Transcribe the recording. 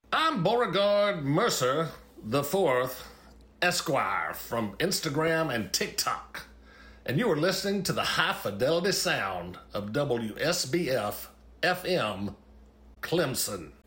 I'm Beauregard Mercer the Fourth, Esquire, from Instagram and TikTok, and you are listening to the high fidelity sound of WSBF FM Clemson.